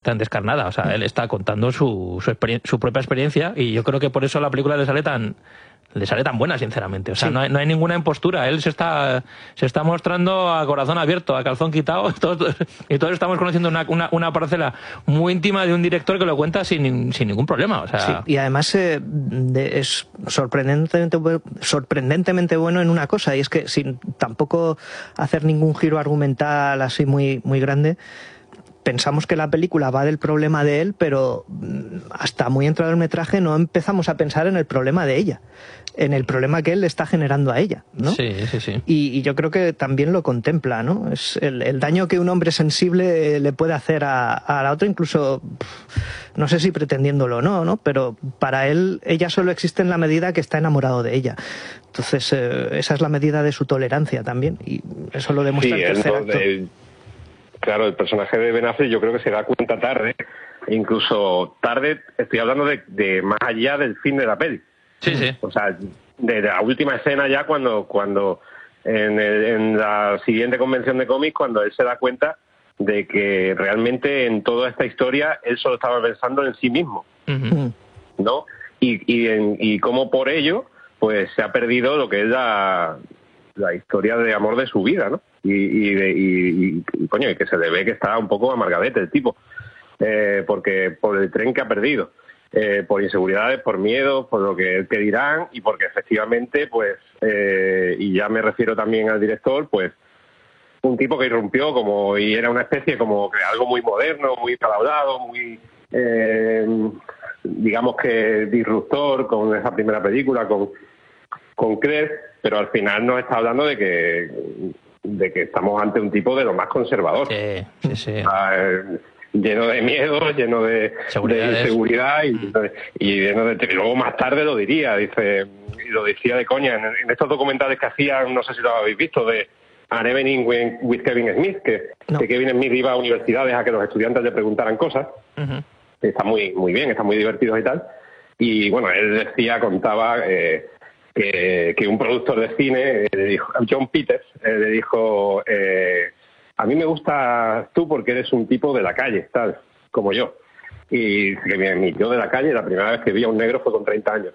tan descarnada. O sea, él está contando su propia experiencia, y yo creo que por eso la película le sale tan buena, sinceramente. O sea, no hay ninguna impostura. Él se está mostrando a corazón abierto, a calzón quitado, y todos estamos conociendo una parcela muy íntima de un director que lo cuenta sin ningún problema. O sea, sí, y además es sorprendentemente bueno en una cosa, y es que sin tampoco hacer ningún giro argumental así muy, muy grande, pensamos que la película va del problema de él, pero hasta muy entrado el metraje no empezamos a pensar en el problema de ella, en el problema que él le está generando a ella, ¿no? Sí. Y yo creo que también lo contempla, ¿no? Es el daño que un hombre sensible le puede hacer a la otra, incluso, no sé si pretendiéndolo o no, pero para él, ella solo existe en la medida que está enamorado de ella. Entonces, esa es la medida de su tolerancia también, y eso lo demuestra el tercer acto. Claro, el personaje de Ben Affleck yo creo que se da cuenta tarde, incluso tarde, estoy hablando de más allá del fin de la peli. Sí. O sea, de la última escena ya cuando en la siguiente convención de cómics, cuando él se da cuenta de que realmente en toda esta historia él solo estaba pensando en sí mismo, ¿no? Y cómo por ello pues se ha perdido lo que es la historia de amor de su vida, ¿no? Y coño, y que se le ve que está un poco amargadete el tipo, porque por el tren que ha perdido, por inseguridades, por miedo, por lo que dirán, y porque efectivamente, pues, y ya me refiero también al director, pues, un tipo que irrumpió y era una especie como que algo muy moderno, muy palabrado, muy, digamos que disruptor con esa primera película, con Craig, pero al final nos está hablando de que estamos ante un tipo de lo más conservador. Sí. Lleno de miedo, lleno de inseguridad y lleno de... Y luego más tarde lo diría, y lo decía de coña, en estos documentales que hacían, no sé si lo habéis visto, de An Evening with Kevin Smith, que Kevin Smith iba a universidades a que los estudiantes le preguntaran cosas. Está muy, muy bien, están muy divertidos y tal. Y bueno, él contaba... Que un productor de cine le dijo, John Peters, le dijo, a mí me gusta tú porque eres un tipo de la calle, tal, como yo. Y yo de la calle, la primera vez que vi a un negro fue con 30 años.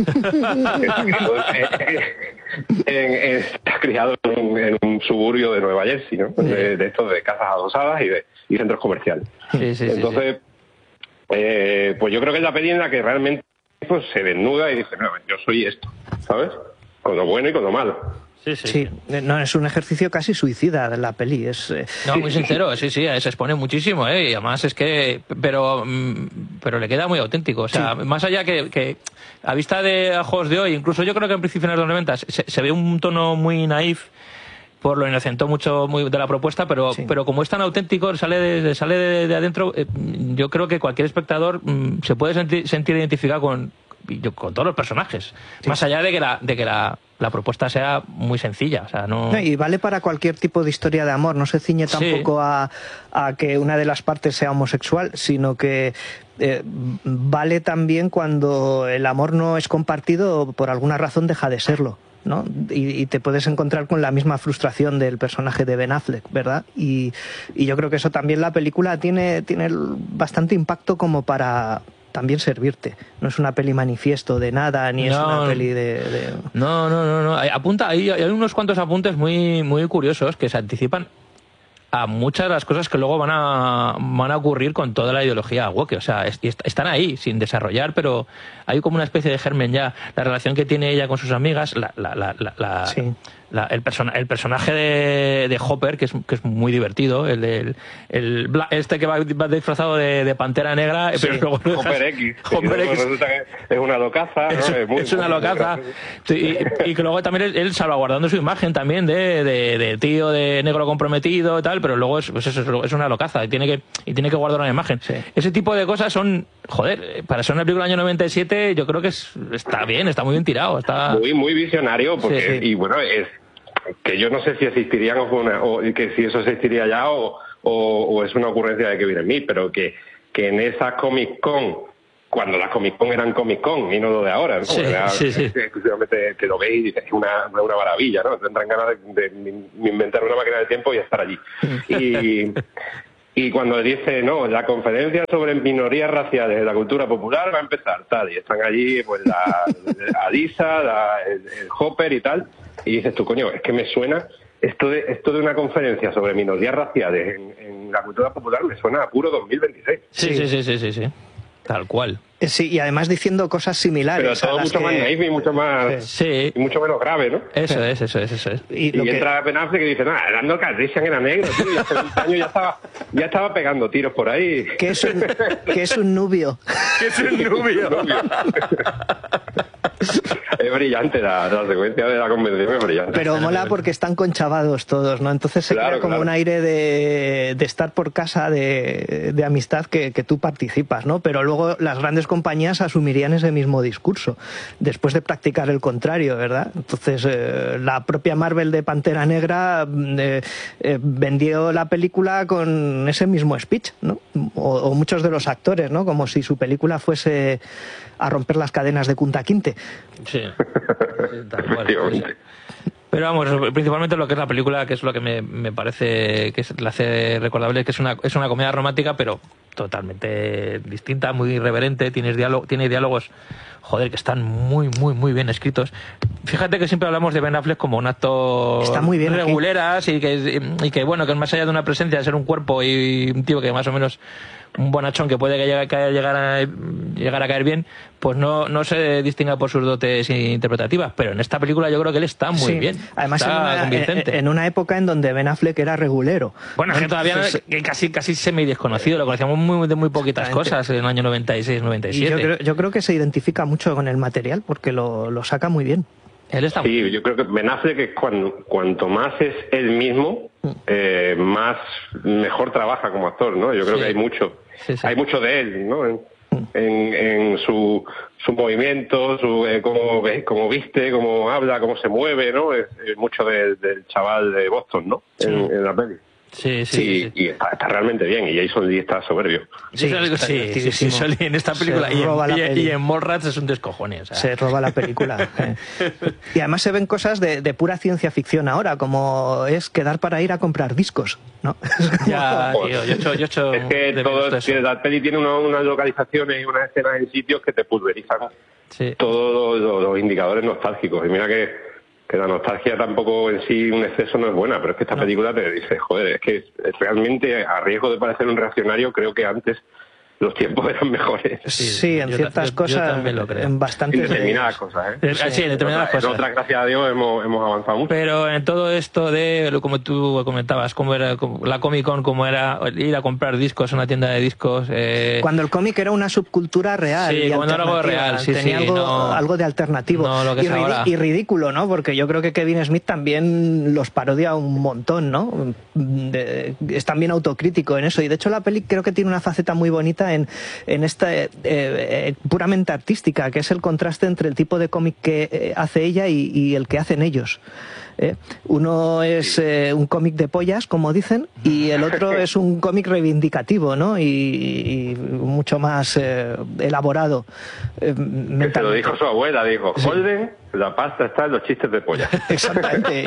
Está criado en un suburbio de Nueva Jersey, ¿no? De estos de casas adosadas y centros comerciales. Entonces, pues yo creo que es la peli en la que realmente pues se desnuda y dice, no, yo soy esto, ¿sabes? Con lo bueno y con lo malo. Sí, no, es un ejercicio casi suicida de la peli. Muy sincero, sí, se expone muchísimo, y además es que... Pero le queda muy auténtico, o sea, más allá que a vista de ojos de hoy, incluso yo creo que en principio de los 90 se ve un tono muy naif, por lo inocentó mucho de la propuesta, pero como es tan auténtico, sale de adentro, yo creo que cualquier espectador se puede sentir identificado con todos los personajes, más allá de que la propuesta sea muy sencilla, o sea, no... Y vale para cualquier tipo de historia de amor, no se ciñe tampoco a que una de las partes sea homosexual, sino que vale también cuando el amor no es compartido, por alguna razón deja de serlo, ¿no? Y te puedes encontrar con la misma frustración del personaje de Ben Affleck, ¿verdad? Y yo creo que eso también la película tiene bastante impacto como para también servirte. No es una peli manifiesto de nada, ni es una peli de... No. Hay unos cuantos apuntes muy, muy curiosos que se anticipan a muchas de las cosas que luego van a ocurrir con toda la ideología woke. O sea, están ahí, sin desarrollar, pero hay como una especie de germen ya. La relación que tiene ella con sus amigas, el personaje de Hopper, que es muy divertido, este que va disfrazado de Pantera Negra, pero luego Hopper X. Resulta que es una locaza, ¿no? Es una locaza. Y que luego también él salvaguardando su imagen también de tío de negro comprometido y tal, pero luego es una locaza y tiene que guardar una imagen. Ese tipo de cosas son, para ser una película del año 97, yo creo que está bien, está muy bien tirado, está muy, muy visionario, porque y bueno, es que yo no sé si existirían o que si eso existiría ya o es una ocurrencia de Kevin Smith, pero que en esas Comic Con, cuando las Comic Con eran Comic Con y no lo de ahora, ¿no? Exclusivamente que lo veis y dices, es una maravilla, ¿no? Tendrán ganas de inventar una máquina del tiempo y estar allí. Y cuando dice, no, la conferencia sobre minorías raciales de la cultura popular va a empezar, tal, y están allí pues la Alisa, el Hopper y tal, y dices tú, coño, es que me suena esto de una conferencia sobre minorías raciales en la cultura popular, me suena a puro 2026. Sí. Tal cual. Sí, y además diciendo cosas similares. Pero todo mucho más naif y mucho más y mucho menos grave, ¿no? Eso es. Y entra Ben Affleck y dice, Lando Calrissian era negro, tío, y hace 20 años ya estaba pegando tiros por ahí. Que es un nubio. Que es un nubio. Es brillante la secuencia de la convención, es brillante. Pero mola porque están conchavados todos, ¿no? Entonces se crea como un aire de estar por casa, de amistad que tú participas, ¿no? Pero luego las grandes compañías asumirían ese mismo discurso, después de practicar el contrario, ¿verdad? Entonces la propia Marvel de Pantera Negra vendió la película con ese mismo speech, ¿no? O muchos de los actores, ¿no? Como si su película fuese a romper las cadenas de Kunta Kinte. Sí, tal cual. Pero vamos, principalmente lo que es la película, que es lo que me parece que la hace recordable, que es una comedia romántica, pero totalmente distinta, muy irreverente, tiene diálogos, joder, que están muy, muy, muy bien escritos. Fíjate que siempre hablamos de Ben Affleck como un actor está muy bien reguleras y que bueno, que es más allá de una presencia, de ser un cuerpo y un tío que más o menos un bonachón que puede llegar a caer bien, pues no se distinga por sus dotes interpretativas, pero en esta película yo creo que él está muy bien. Además en una época en donde Ben Affleck era regulero. Bueno, es que todavía casi semi desconocido, lo conocíamos de muy poquitas cosas en el año 96, 97. Y yo creo que se identifica mucho con el material porque lo saca muy bien. Sí, yo creo que Ben Affleck es cuanto más es él mismo, más mejor trabaja como actor, ¿no? Yo creo que hay mucho de él, ¿no? En su movimiento, cómo viste, cómo habla, cómo se mueve, ¿no? Es mucho del chaval de Boston, ¿no? En la peli. Sí. Y está realmente bien, y Jason Lee está soberbio. Sí, Jason Lee en esta película y en Mallrats es un descojone. O sea. Se roba la película. Y además se ven cosas de pura ciencia ficción ahora, como es quedar para ir a comprar discos, ¿no? Ya, tío, yo he hecho es que la peli tiene unas localizaciones y unas escenas en sitios que te pulverizan todos los indicadores nostálgicos. Y mira que la nostalgia tampoco en sí un exceso no es buena, pero es que esta película te dice, joder, es que realmente, a riesgo de parecer un reaccionario, creo que antes los tiempos eran mejores. Sí, en ciertas cosas, yo también lo creo. en bastantes en determinadas cosas, ¿eh? Sí, en determinadas cosas. En otras, gracias a Dios, hemos avanzado mucho. Pero en todo esto como tú comentabas, cómo era la Comic Con, cómo era ir a comprar discos a una tienda de discos. Cuando el cómic era una subcultura real. Sí, cuando era algo real, tenía algo de alternativo. No, lo que y ridículo, ¿no? Porque yo creo que Kevin Smith también los parodia un montón, ¿no? Es también autocrítico en eso. Y de hecho la peli creo que tiene una faceta muy bonita en esta puramente artística, que es el contraste entre el tipo de cómic que hace ella y el que hacen ellos. Uno es un cómic de pollas, como dicen, y el otro es un cómic reivindicativo, ¿no? Y mucho más elaborado. Que se lo dijo su abuela, dijo, Holden, la pasta está en los chistes de pollas. Exactamente.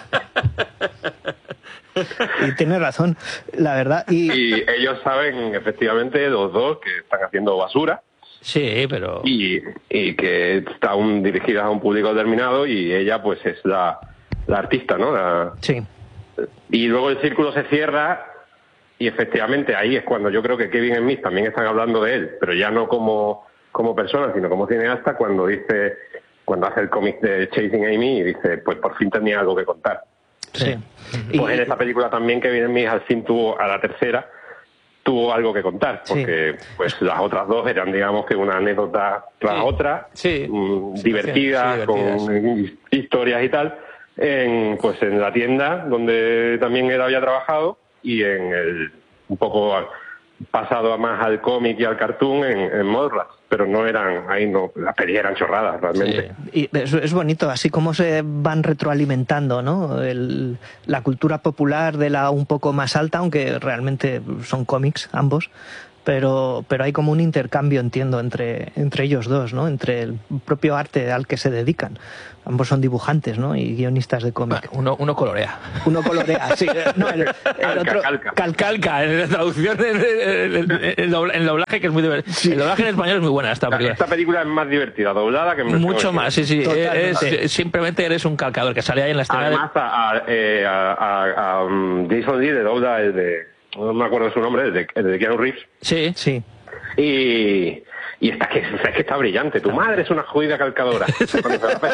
Y tiene razón, la verdad. Y ellos saben, efectivamente, los dos, que están haciendo basura. Sí, pero... Y que están dirigidas a un público determinado, y ella, pues, es la artista, ¿no? Sí. Y luego el círculo se cierra, y efectivamente ahí es cuando yo creo que Kevin Smith también están hablando de él, pero ya no como persona, sino como cineasta, cuando hace el cómic de Chasing Amy y dice, pues por fin tenía algo que contar. Sí. Pues en esta película también Kevin Smith al fin a la tercera tuvo algo que contar, porque pues las otras dos eran, digamos, que una anécdota tras otra, divertida, con historias y tal, en la tienda donde también él había trabajado, y un poco pasado más al cómic y al cartoon en Mallrats, pero las pelis eran chorradas realmente. Sí. Y es bonito, así como se van retroalimentando, ¿no? La cultura popular de la un poco más alta, aunque realmente son cómics ambos, pero hay como un intercambio, entiendo, entre ellos dos, ¿no? Entre el propio arte al que se dedican. Ambos son dibujantes, ¿no? Y guionistas de cómic. Bueno, uno colorea. Uno colorea, sí. No, el otro calca. En la traducción, el doblaje, que es muy divertido. Sí. El doblaje en español es muy buena esta película. Esta película es más divertida doblada que en mucho más, sí. Simplemente eres un calcador que sale ahí en la escena. Además, a Jason Lee le dobla el de... No me acuerdo de su nombre, el de Keanu Reeves. Sí. Y esta que está brillante. Tu madre es una jodida calcadora. Que se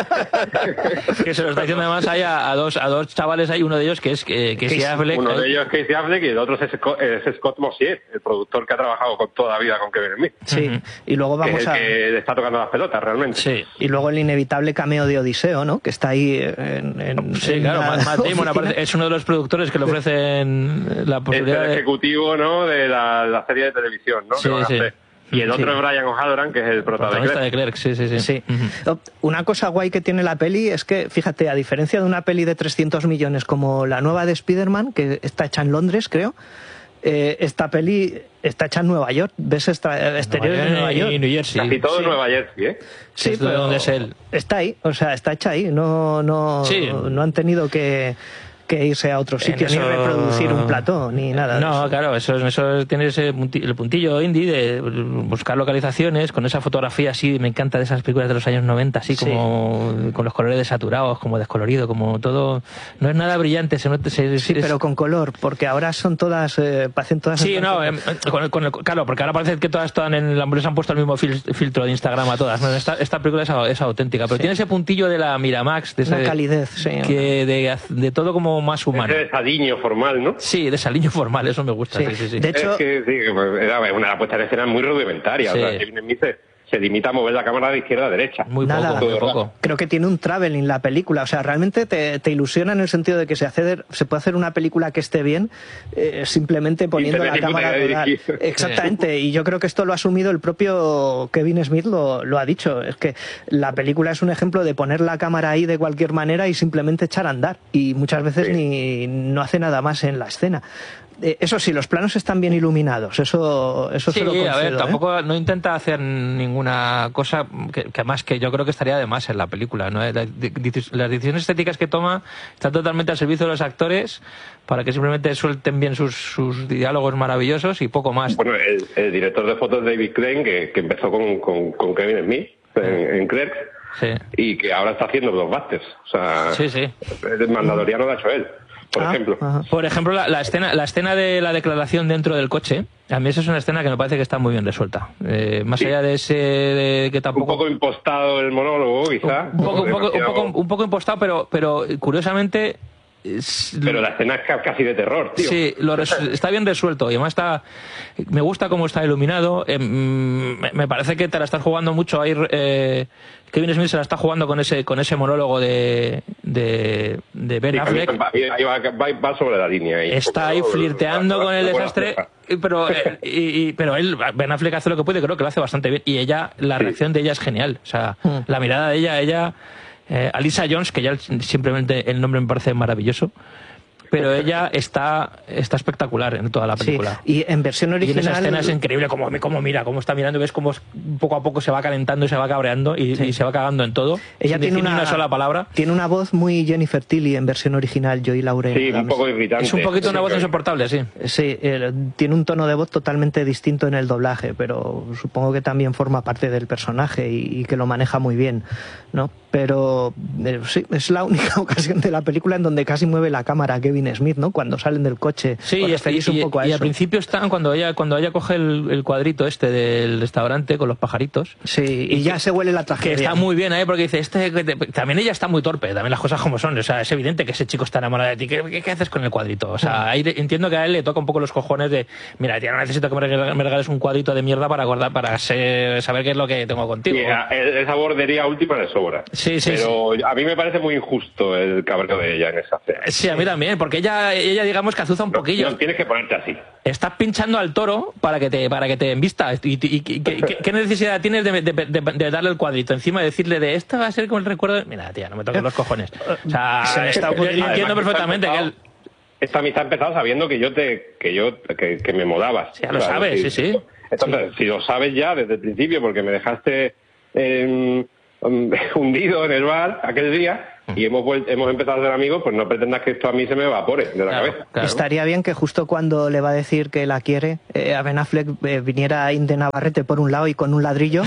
lo está diciendo además ahí a dos chavales. Hay uno de ellos que es Casey Affleck. Uno de ellos es Casey Affleck y el otro es Scott Mosier, el productor que ha trabajado toda la vida con Kevin Smith. Sí, y luego vamos que le está tocando las pelotas realmente. Sí. Y luego el inevitable cameo de Odiseo, ¿no? Que está ahí claro, Matt Damon es uno de los productores que le ofrecen la posibilidad el ejecutivo, ¿no? De la serie de televisión, ¿no? Sí. Y el otro es Brian O'Halloran, que es el protagonista de Clerks. Sí. Una cosa guay que tiene la peli es que, fíjate, a diferencia de una peli de 300 millones como la nueva de Spider-Man, que está hecha en Londres, creo, esta peli está hecha en Nueva York. ¿Ves exteriores de Nueva York? Y New Jersey. Casi todo en Nueva Jersey, ¿eh? Sí, pero ¿dónde es él? Está ahí, o sea, está hecha ahí. No han tenido que irse a otro sitio, ni reproducir un plató, ni nada. No, claro, eso tiene el puntillo indie de buscar localizaciones con esa fotografía así. Me encanta de esas películas de los años 90, así como con los colores desaturados, como descolorido, como todo. No es nada brillante, pero con color, porque ahora son todas, parecen todas. Sí, claro, porque ahora parece que todas están les han puesto el mismo filtro de Instagram a todas. No, esta película es auténtica, pero tiene ese puntillo de la Miramax, de esa calidez, de todo como más humano. Ese desaliño formal, ¿no? Sí, desaliño formal, eso me gusta. Sí. De hecho, era una puesta en escena muy rudimentaria. Sí. O sea, Kevin Smith se limita a mover la cámara de izquierda a derecha. Muy poco. Creo que tiene un traveling la película. O sea, realmente te ilusiona en el sentido de que se puede hacer una película que esté bien simplemente poniendo la cámara a rodar. Exactamente. Y yo creo que esto lo ha asumido el propio Kevin Smith, lo ha dicho. Es que la película es un ejemplo de poner la cámara ahí de cualquier manera y simplemente echar a andar. Y muchas veces no hace nada más en la escena. Eso sí, los planos están bien iluminados, eso se lo concedo. A ver, tampoco no intenta hacer ninguna cosa que más que yo creo que estaría de más en la película, ¿no? Las decisiones estéticas que toma están totalmente al servicio de los actores para que simplemente suelten bien sus diálogos maravillosos y poco más. Bueno, el director de fotos David Crane, que empezó con Kevin Smith en Clerks, y que ahora está haciendo blockbusters. O sea, el Mandaloriano lo ha hecho él. Por ejemplo. Por ejemplo, la escena de la declaración dentro del coche, a mí esa es una escena que me parece que está muy bien resuelta. Más allá de que tampoco... Un poco impostado el monólogo, quizá. Un poco impostado, pero curiosamente... Pero la escena es casi de terror, tío. Sí, está bien resuelto y además me gusta cómo está iluminado. Me parece que te la estás jugando mucho ahí. Kevin Smith se la está jugando con ese monólogo de Ben Affleck. Va sobre la línea ahí. Está ahí flirteando con el desastre, pero Ben Affleck hace lo que puede, creo que lo hace bastante bien, y la reacción de ella es genial. O sea, la mirada de ella Alisa Jones, que ya simplemente el nombre me parece maravilloso, pero ella está espectacular en toda la película. Sí. Y en versión original... Y en esa escena es increíble cómo mira, cómo está mirando, ves cómo poco a poco se va calentando y se va cabreando y se va cagando en todo. Ella tiene una sola palabra. Tiene una voz muy Jennifer Tilly en versión original, Joy Lauren. Sí, un poco irritante. Es un poquito una voz insoportable, sí. Sí, tiene un tono de voz totalmente distinto en el doblaje, pero supongo que también forma parte del personaje y que lo maneja muy bien, ¿no? Pero sí, es la única ocasión de la película en donde casi mueve la cámara Kevin Smith, ¿no? Cuando salen del coche. Sí, y al principio están cuando ella coge el cuadrito del restaurante con los pajaritos. Sí, y ya se huele la tragedia. Que está muy bien ahí, porque dice, también ella está muy torpe, también las cosas como son. O sea, es evidente que ese chico está enamorado de ti. ¿Qué haces con el cuadrito? O sea, ahí entiendo que a él le toca un poco los cojones de, mira, tía, no necesito que me regales un cuadrito de mierda para saber qué es lo que tengo contigo. Esa bordería última le sobra. Sí, pero a mí me parece muy injusto el cabreo de ella en esa escena. Sí, a mí también, porque ella digamos que azuza un poquillo. No, tienes que ponerte así. Estás pinchando al toro para que te embista. ¿Qué necesidad tienes de darle el cuadrito encima y decirle de esta va a ser como el recuerdo? Mira, tía, no me toques los cojones. O sea, entiendo perfectamente que él... Esta amistad ha empezado sabiendo que me molabas. Sí, ya lo sabes, sí. Entonces, si lo sabes ya desde el principio, porque me dejaste hundido en el bar aquel día y hemos empezado a ser amigos, pues no pretendas que esto a mí se me evapore de la cabeza. Claro. Estaría bien que justo cuando le va a decir que la quiere, a Ben Affleck viniera Inde Navarrete por un lado y con un ladrillo.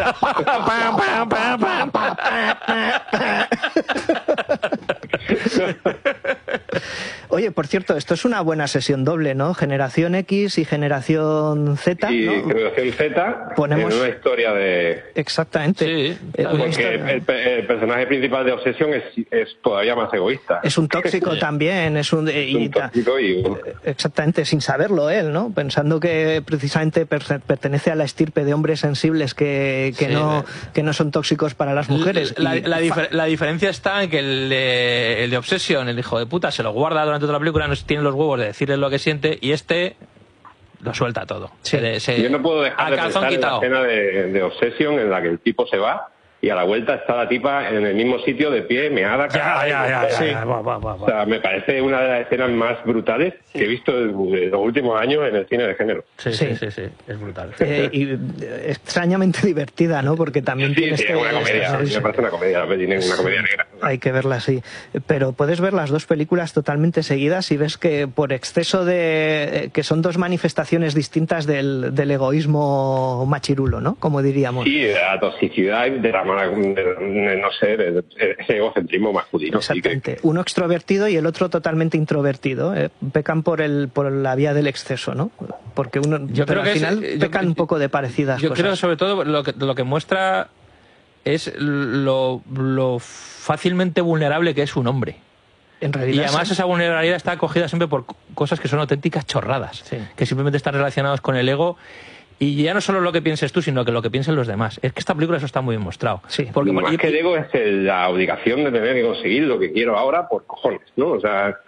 Oye, por cierto, esto es una buena sesión doble, ¿no? Generación X y Generación Z, y ¿no? Generación Z ponemos en una historia de... Exactamente. Sí, porque el personaje principal de Obsession es todavía más egoísta. Es un tóxico también, es un tóxico exactamente, sin saberlo él, ¿no? Pensando que precisamente pertenece a la estirpe de hombres sensibles que no son tóxicos para las mujeres. La diferencia está en que el de Obsession, el hijo de puta, se lo guarda durante toda la película, no tiene los huevos de decirle lo que siente, y este lo suelta todo. Sí. Yo no puedo dejar de pensar en la escena de Obsession en la que el tipo se va y a la vuelta está la tipa en el mismo sitio de pie, meada, cagada. O sea, me parece una de las escenas más brutales que he visto en los últimos años en el cine de género. Sí, es brutal. Y extrañamente divertida, ¿no? Porque también tiene una comedia. Me parece una comedia, una comedia negra. Hay que verla así. Pero puedes ver las dos películas totalmente seguidas y ves que por exceso de... que son dos manifestaciones distintas del egoísmo machirulo, ¿no? Como diríamos. Sí, de la toxicidad y de la no sé, ese egocentrismo masculino. Exactamente. Uno extrovertido y el otro totalmente introvertido. Pecan por la vía del exceso, ¿no? Porque pero al final pecan un poco de parecidas cosas. Yo creo sobre todo lo que muestra es lo fácilmente vulnerable que es un hombre. En realidad, y además esa vulnerabilidad está acogida siempre por cosas que son auténticas chorradas, que simplemente están relacionadas con el ego. Y ya no solo lo que pienses tú, sino que lo que piensen los demás. Es que esta película eso está muy bien mostrado. Sí. Porque más que el ego es la obligación de tener que conseguir lo que quiero ahora por cojones, ¿no? O sea,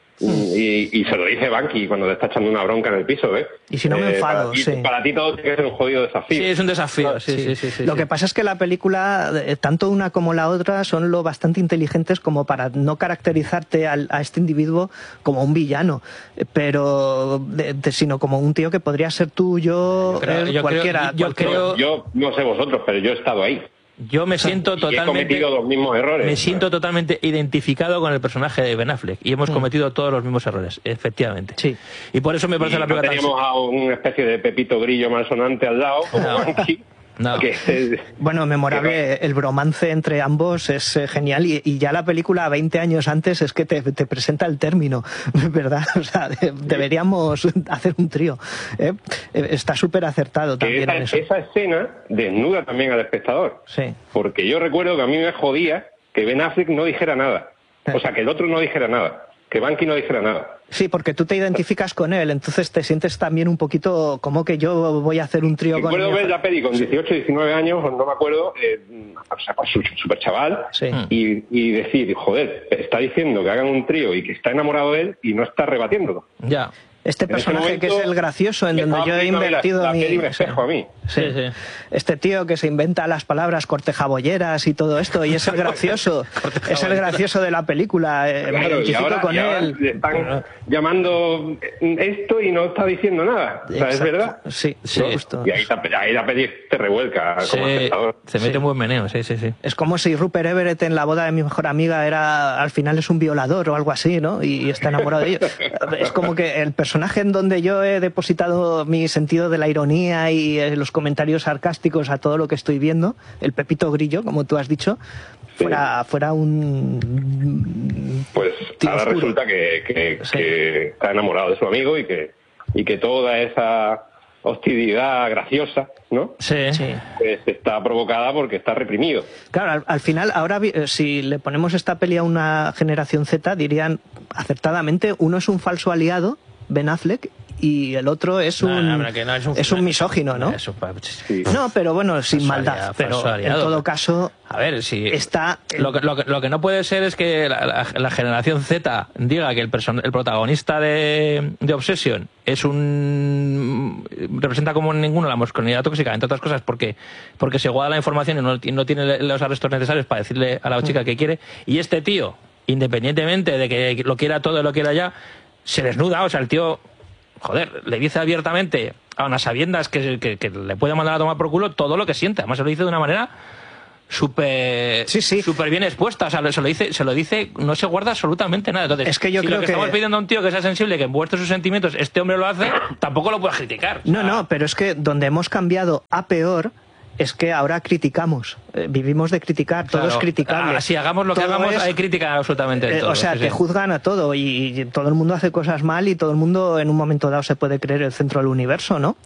y se lo dice Banky cuando le está echando una bronca en el piso, ¿ves? Y si no me enfado, para ti todo tiene que ser un jodido desafío. Sí, es un desafío. Sí. Lo que pasa es que la película, tanto una como la otra, son lo bastante inteligentes como para no caracterizarte a este individuo como un villano, pero sino como un tío que podría ser tú, cualquiera. Yo no sé vosotros, pero yo he estado ahí. Yo me siento totalmente... he cometido los mismos errores. Me siento totalmente identificado con el personaje de Ben Affleck. Y hemos cometido todos los mismos errores, efectivamente. Sí. Y por eso me parece la película teníamos a una especie de Pepito Grillo malsonante al lado, como Banky. No. Bueno, memorable, el bromance entre ambos es genial y ya la película 20 años antes es que te presenta el término, ¿verdad? O sea, deberíamos hacer un trío. Está súper acertado también en eso. Esa escena desnuda también al espectador. Sí. Porque yo recuerdo que a mí me jodía que Ben Affleck no dijera nada. O sea, que el otro no dijera nada. Que Banky no dijera nada. Sí, porque tú te identificas con él, entonces te sientes también un poquito como que yo voy a hacer un trío con él. Recuerdo ver la peli con 18, 19 años, no me acuerdo, o sea, pues súper chaval, y decir, joder, está diciendo que hagan un trío y que está enamorado de él y no está rebatiéndolo. Ya. Este personaje que es el gracioso en donde yo he invertido la peli me espejo a mí. Sí. Este tío que se inventa las palabras cortejabolleras y todo esto y es el gracioso es el gracioso de la película. Me identifico con él. Le están llamando esto y no está diciendo nada. O sea, ¿es verdad? Sí, justo. Y ahí la peli te revuelca como espectador. Se mete un buen meneo, sí. Es como si Rupert Everett en la boda de mi mejor amiga al final es un violador o algo así, ¿no? Y está enamorado de ella. Es como que el personaje en donde yo he depositado mi sentido de la ironía y los comentarios sarcásticos a todo lo que estoy viendo, el Pepito Grillo, como tú has dicho, fuera un... Pues ahora oscuro. Resulta que está enamorado de su amigo y que toda esa hostilidad graciosa, ¿no? Sí. Pues está provocada porque está reprimido. Claro, al final, ahora si le ponemos esta peli a una generación Z, dirían acertadamente, uno es un falso aliado, Ben Affleck, y el otro es un misógino, ¿no? No, pero bueno, sin maldad. Pero en todo caso, a ver, si está... Lo que no puede ser es que la generación Z diga que el protagonista de Obsession representa como ninguno la masculinidad tóxica, entre otras cosas porque se guarda la información y no tiene los arrestos necesarios para decirle a la chica que quiere, y este tío, independientemente de que lo quiera todo y lo quiera ya, se desnuda, o sea, el tío joder, le dice abiertamente a unas sabiendas que le puede mandar a tomar por culo todo lo que siente. Además se lo dice de una manera súper bien expuesta, o sea, se lo dice, no se guarda absolutamente nada. Entonces, es que yo si creo lo que estamos pidiendo a un tío que sea sensible, que muestre sus sentimientos, este hombre lo hace, tampoco lo puedes criticar. O sea, no, pero es que donde hemos cambiado a peor es que ahora criticamos, vivimos de criticar, todo es criticable. Si hagamos lo que hagamos, hay crítica absolutamente todo. O sea, te juzgan a todo y todo el mundo hace cosas mal y todo el mundo en un momento dado se puede creer el centro del universo, ¿no?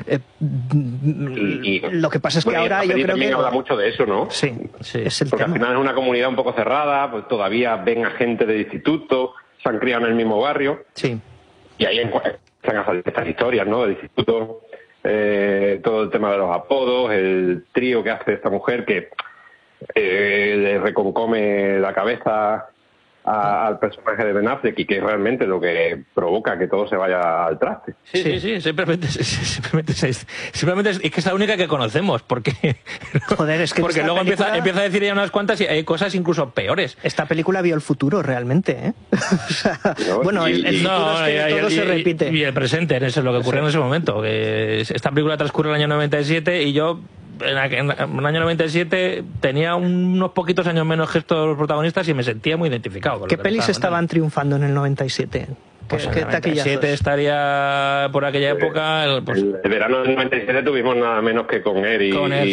Lo que pasa es que ahora yo creo que... habla mucho de eso, ¿no? Sí, es el porque tema. Al final es una comunidad un poco cerrada, pues todavía ven a gente del instituto, se han criado en el mismo barrio. Sí. Y ahí están a salir estas historias, ¿no? Del instituto... todo el tema de los apodos, el trío que hace esta mujer que le reconcome la cabeza al personaje de Ben Affleck y que es realmente lo que provoca que todo se vaya al traste. Sí, simplemente es que es la única que conocemos, porque joder, es que porque luego empieza a decir ya unas cuantas y hay cosas incluso peores. Esta película vio el futuro realmente, ¿eh? O sea, ¿no? Bueno, el futuro es que todo se repite. Y el presente, eso es lo que ocurrió en ese momento. Que esta película transcurre en el año 97 y yo en el año 97 tenía unos poquitos años menos que estos protagonistas y me sentía muy identificado con ¿Qué lo que pelis estaban triunfando en el 97? Pues en el 97 estaría por aquella época... El verano del 97 tuvimos nada menos que con Eri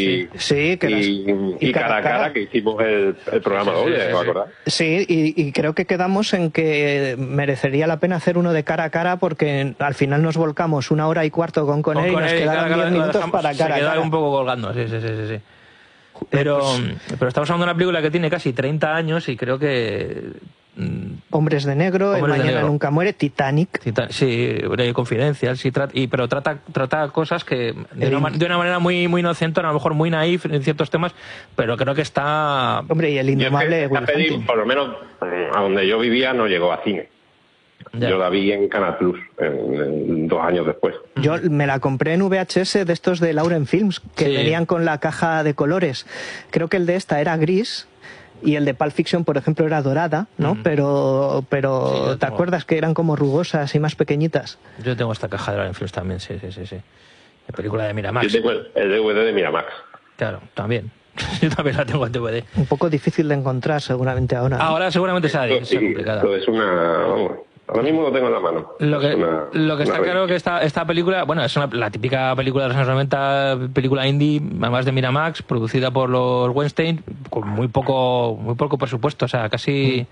y Cara a Cara, que hicimos el programa doble, ¿me acordás? Sí, y creo que quedamos en que merecería la pena hacer uno de Cara a Cara porque al final nos volcamos 1 hora y cuarto con Connery y nos quedaban 10 minutos para Cara a Cara. Se queda un poco colgando, sí. Pero estamos hablando de una película que tiene casi 30 años y creo que... Hombres de Negro, El Mañana Nunca Muere, Titanic. Sí, Confidencial, sí, pero trata cosas que de una manera muy inocente, a lo mejor muy naif en ciertos temas, pero creo que está... Hombre, y El Indomable Will Hunting. Por lo menos a donde yo vivía no llegó a cine. Ya. Yo la vi en Canal Plus 2 años después. Yo me la compré en VHS de estos de Lauren Films, que venían con la caja de colores. Creo que el de esta era gris y el de Pulp Fiction, por ejemplo, era dorada, ¿no? Pero sí, ¿te acuerdas que eran como rugosas y más pequeñitas? Yo tengo esta caja de Lauren Films también, sí. La película de Miramax. Yo tengo el DVD de Miramax. Claro, también. Yo también la tengo en DVD. Un poco difícil de encontrar seguramente ahora, ¿no? Ahora seguramente sea complicada. Es una... Vamos, ahora mismo lo tengo en la mano. Lo que está claro que esta película, bueno, es la típica película de los años 90, película indie, además de Miramax, producida por los Weinstein, con muy poco presupuesto, o sea, casi...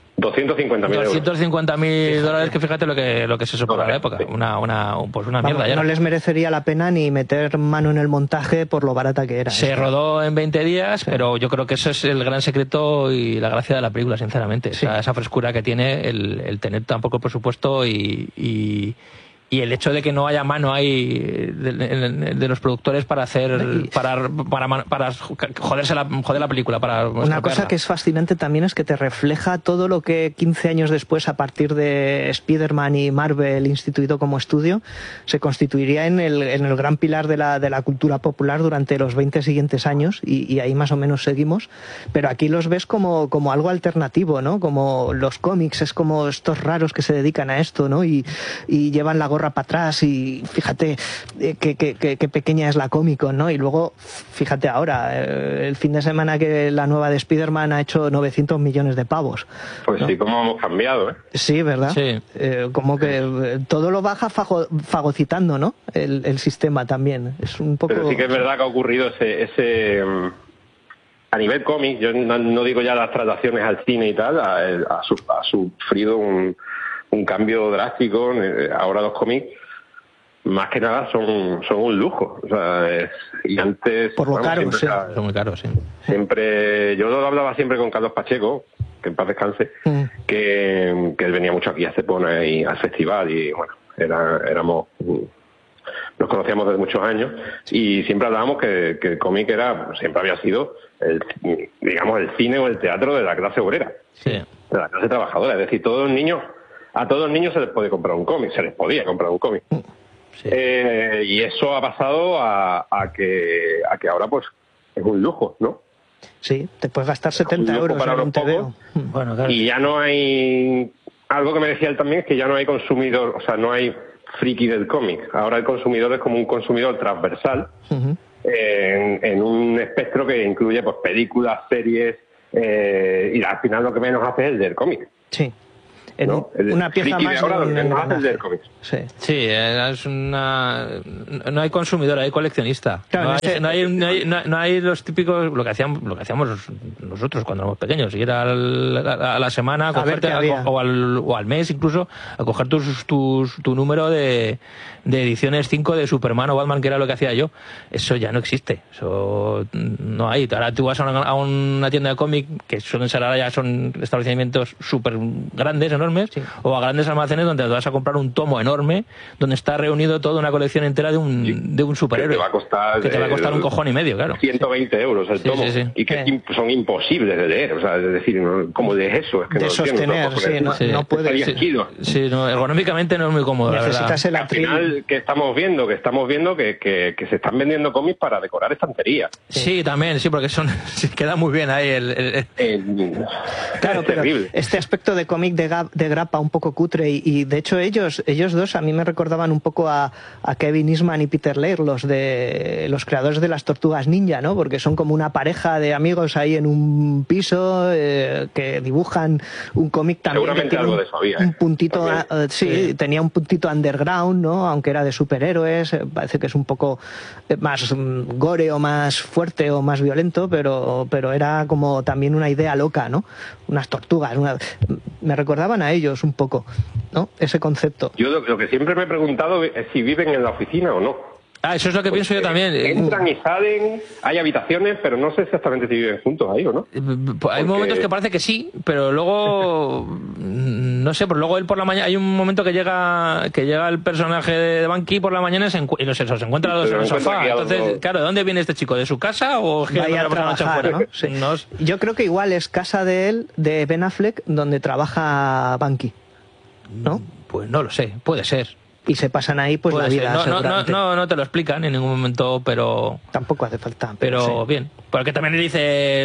250.000 dólares, que fíjate lo que se supo en la época. Una mierda ya. No les merecería la pena ni meter mano en el montaje por lo barata que era. Se rodó en 20 días, pero yo creo que eso es el gran secreto y la gracia de la película, sinceramente. Sí. O sea, esa frescura que tiene el tener tan poco presupuesto y el hecho de que no haya mano ahí de los productores para hacer para joder la película, para una cosa que es fascinante también es que te refleja todo lo que 15 años después, a partir de Spider-Man y Marvel instituido como estudio, se constituiría en el gran pilar de la cultura popular durante los 20 siguientes años y ahí más o menos seguimos, pero aquí los ves como algo alternativo, ¿no? Como los cómics, es como estos raros que se dedican a esto, ¿no? Y llevan la gorra para atrás y fíjate qué pequeña es la Comic-Con, ¿no? Y luego, fíjate ahora, el fin de semana que la nueva de Spider-Man ha hecho 900 millones de pavos. Pues ¿no? Sí, como hemos cambiado, ¿eh? Sí, ¿verdad? Sí. Como que todo lo baja fagocitando, ¿no? El sistema también. Es un poco... Pero sí que es verdad que ha ocurrido ese a nivel cómic, yo no digo ya las traslaciones al cine y tal, ha sufrido un cambio drástico. Ahora los cómics más que nada son un lujo, o sea, y antes por lo caro, sí. Son muy caros, sí. Siempre, yo lo hablaba siempre con Carlos Pacheco, que en paz descanse, que él venía mucho aquí a Estepona y al festival y bueno, nos conocíamos desde muchos años y siempre hablábamos que el cómic siempre había sido el cine o el teatro de la clase obrera, sí, de la clase trabajadora, es decir, a todos los niños se les podía comprar un cómic. Sí. Y eso ha pasado a que ahora pues es un lujo, ¿no? Sí, te puedes gastar 70 euros en un TVO. Bueno, claro. Y ya no hay... Algo que me decía él también es que ya no hay consumidor, o sea, no hay friki del cómic. Ahora el consumidor es como un consumidor transversal en un espectro que incluye pues películas, series, y al final lo que menos hace es el del cómic. Sí. ¿No? Una pieza friki más de ahora lo que menos hace es el del cómic. Sí, es no hay consumidor, hay coleccionista. Claro, no hay los típicos, lo que hacíamos nosotros cuando éramos pequeños, ir a la semana a cogerte, o al mes incluso, a coger tu número de ediciones 5 de Superman o Batman, que era lo que hacía yo. Eso ya no existe, eso no hay. Ahora tú vas a una tienda de cómic, que suelen ser ahora ya son establecimientos súper grandes, enormes, o a grandes almacenes donde te vas a comprar un tomo enorme donde está reunido toda una colección entera de un superhéroe. Que te va a costar un cojón y medio, claro. 120 euros el tomo. Y que son imposibles de leer, o sea, es decir, ¿cómo lees eso? Es que de sostener, no puedes. Ergonómicamente no es muy cómodo, necesitas la verdad. Al final, que estamos viendo que se están vendiendo cómics para decorar estanterías. Sí, también, porque queda muy bien ahí claro, pero terrible. Este aspecto de cómic de grapa un poco cutre, y de hecho ellos dos a mí me recordaban un poco a Kevin Eastman y Peter Laird, los creadores de las Tortugas Ninja, ¿no? Porque son como una pareja de amigos ahí en un piso que dibujan un cómic también. Seguramente algo de eso había. Un puntito, tenía un puntito underground, ¿no? Aunque era de superhéroes, parece que es un poco más gore o más fuerte o más violento, pero era como también una idea loca, ¿no? Unas tortugas, me recordaban a ellos un poco, ¿no? Ese concepto. Yo lo que siempre me he preguntado es si viven en la oficina o no. Eso es lo que pienso yo también. Entran y salen, hay habitaciones, pero no sé exactamente si viven juntos ahí o no. Hay momentos que parece que sí, pero luego no sé, pero luego él por la mañana, hay un momento que llega el personaje de Banky por la mañana y no sé, se encuentra los dos en el sofá. Entonces, claro, ¿de dónde viene este chico? ¿De su casa o vaya a trabajar, ¿no? Sí. Yo creo que igual es casa de él, de Ben Affleck, donde trabaja Banky, ¿no? Pues no lo sé, puede ser. Y se pasan ahí pues la vida. No te lo explican en ningún momento, pero tampoco hace falta. Pero bien, porque también le dice,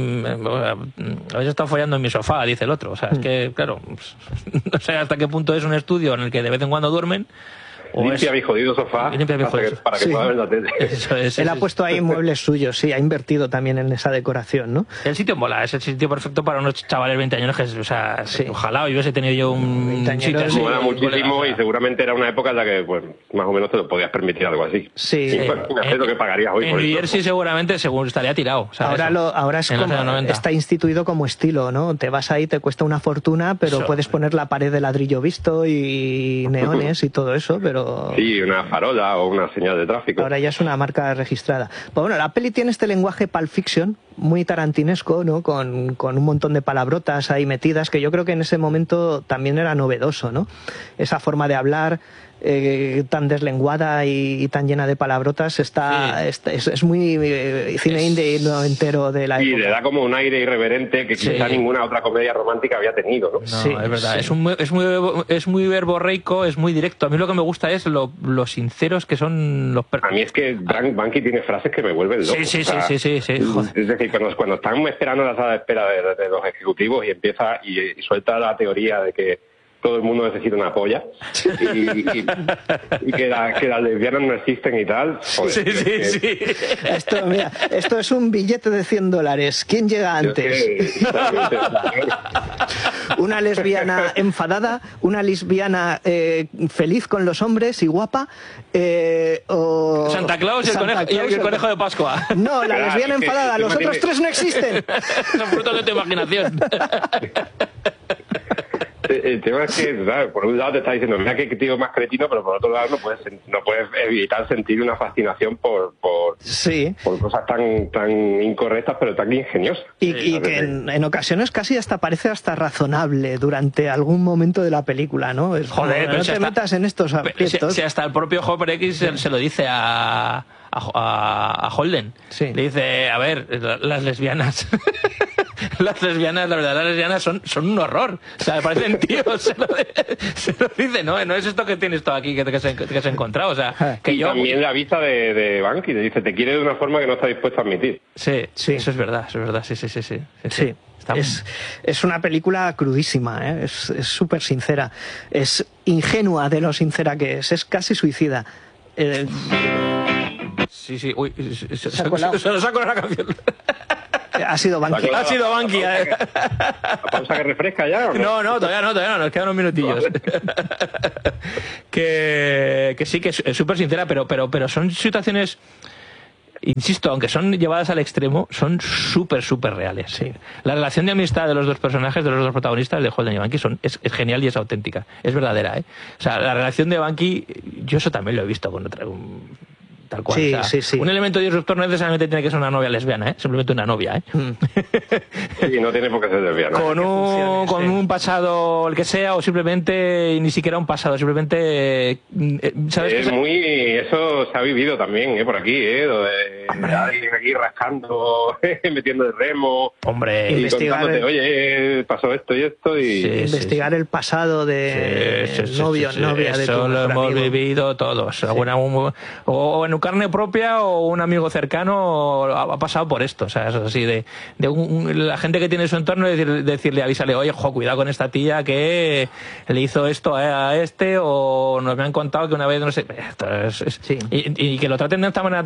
habéis estado follando en mi sofá, dice el otro. O sea, es que, claro, no sé hasta qué punto es un estudio en el que de vez en cuando duermen. Limpia mi jodido sofá para que pueda ver la tele. Él ha puesto ahí muebles suyos, ha invertido también en esa decoración, ¿no? El sitio mola, es el sitio perfecto para unos chavales 20 años que, o sea, ojalá hubiese tenido yo un sitio así. Mola muchísimo y seguramente era una época en la que, pues, más o menos te lo podías permitir algo así. Sí. Es lo que pagarías hoy. En New Jersey seguramente estaría tirado. Ahora es como, está instituido como estilo, ¿no? Te vas ahí, te cuesta una fortuna, pero puedes poner la pared de ladrillo visto y neones y todo eso, pero... Sí, una farola o una señal de tráfico. Ahora ya es una marca registrada. Pues bueno, la peli tiene este lenguaje Pulp Fiction, muy tarantinesco, ¿no? Con un montón de palabrotas ahí metidas, que yo creo que en ese momento también era novedoso, ¿no? Esa forma de hablar tan deslenguada y tan llena de palabrotas es muy cine indie noventero de la época. Y le da como un aire irreverente que quizá ninguna otra comedia romántica había tenido, ¿no? Sí, es verdad. Es muy verborreico, es muy directo. A mí lo que me gusta es lo sinceros que son los... A mí es que Banky tiene frases que me vuelven loco. Sí. Joder. Es decir, cuando están esperando la sala de espera de los ejecutivos y empieza y suelta la teoría de que todo el mundo necesita una polla y que las lesbianas no existen y tal. Joder, sí. Esto es un billete de $100. ¿Quién llega antes? Una lesbiana enfadada, una lesbiana feliz con los hombres y guapa, o Santa Claus y el conejo de Pascua. No, la lesbiana enfadada, los otros tres no existen. Son frutos de tu imaginación. El tema es que, ¿sabes? Por un lado te está diciendo, mira qué tío más cretino, pero por otro lado no puedes evitar sentir una fascinación por cosas tan incorrectas, pero tan ingeniosas. Y que en ocasiones casi parece hasta razonable durante algún momento de la película, ¿no? Joder, pero no te metas en estos aprietos. Si hasta el propio Hopper X se lo dice a Holden. Le dice, a ver, las lesbianas las lesbianas, la verdad, las lesbianas son un horror. O sea, me parecen tíos, se lo dice, no es esto que tienes tú aquí que se ha encontrado. O sea, que y yo... también le avisa de Banky, le dice, te quiere de una forma que no está dispuesto a admitir. Sí, eso es verdad, sí. Es una película crudísima, ¿eh? Es súper sincera, es ingenua de lo sincera que es casi suicida. Sí, uy, se nos ha colado la canción. Ha sido Banky. Ha sido Banky. ¿La pausa que refresca ya o no? No, todavía no, nos quedan unos minutillos. que sí, que es súper sincera, pero son situaciones... Insisto, aunque son llevadas al extremo, son súper reales. Sí. La relación de amistad de los dos personajes, de los dos protagonistas de Holden y Banky, es genial y es auténtica. Es verdadera, ¿eh? O sea, la relación de Banky, yo eso también lo he visto con otra... Tal cual. Sí, o sea, sí. Un elemento disruptor no necesariamente tiene que ser una novia lesbiana, ¿eh? Simplemente una novia, ¿eh? Sí, no tiene por qué ser lesbiana. Con un pasado, el que sea, o simplemente ni siquiera un pasado, simplemente... ¿sabes? Eso se ha vivido también, por aquí, lo de alguien aquí rascando, metiendo el remo, hombre, y contándote, oye, pasó esto y esto, y... investigar el pasado de novia de tu eso lo hemos amigo. Vivido todos. O en carne propia o un amigo cercano ha pasado por esto. O sea, es así de la gente que tiene en su entorno decirle, avísale, oye, cuidado con esta tía que le hizo esto a este, o nos me han contado que una vez, no sé, y que lo traten de esta manera